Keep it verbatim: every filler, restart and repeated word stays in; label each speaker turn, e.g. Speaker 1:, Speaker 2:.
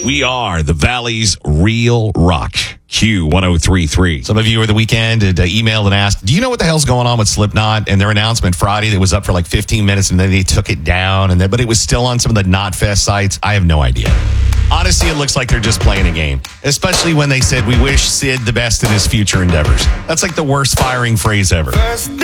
Speaker 1: We are the Valley's real rock. Q one oh three three.
Speaker 2: Some of you over the weekend had uh, emailed and asked, do you know what the hell's going on with Slipknot and their announcement Friday that was up for like fifteen minutes and then they took it down, and then, but it was still on some of the Knotfest sites? I have no idea. Honestly, it looks like they're just playing a game, especially when they said, we wish Sid the best in his future endeavors. That's like the worst firing phrase ever.